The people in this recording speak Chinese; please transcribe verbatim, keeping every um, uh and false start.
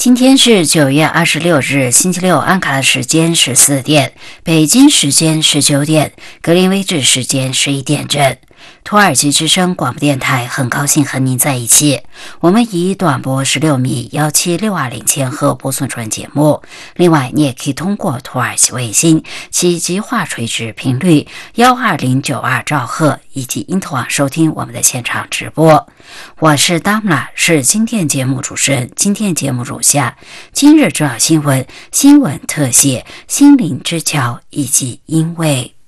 今天是九月二十六日，星期六，安卡拉时间十四点，北京时间十九点，格林威治时间十一点整。土耳其之声广播电台很高兴和您在一起。我们以短波十六米一七六二零千赫播送传节目。另外，你也可以通过土耳其卫星其极化垂直频率一二零九二兆赫以及因特网收听我们的现场直播。我是 Damla， 是今天节目主持人。今天节目如下：今日重要新闻、新闻特写、心灵之桥以及因为。